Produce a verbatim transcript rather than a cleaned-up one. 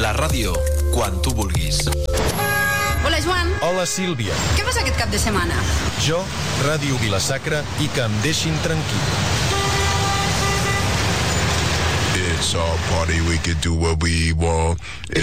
La ràdio, quan tu vulguis. Hola, Joan. Hola, Sílvia. Què fas aquest cap de setmana? Jo, Ràdio Vila-sacra i que em deixin tranquil. It's our party, we can do what we want.